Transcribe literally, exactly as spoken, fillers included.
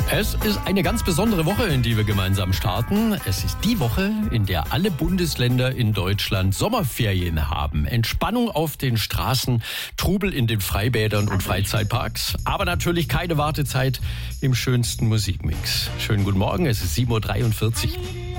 Es ist eine ganz besondere Woche, in die wir gemeinsam starten. Es ist die Woche, in der alle Bundesländer in Deutschland Sommerferien haben. Entspannung auf den Straßen, Trubel in den Freibädern und Freizeitparks. Aber natürlich keine Wartezeit im schönsten Musikmix. Schönen guten Morgen, es ist sieben Uhr dreiundvierzig.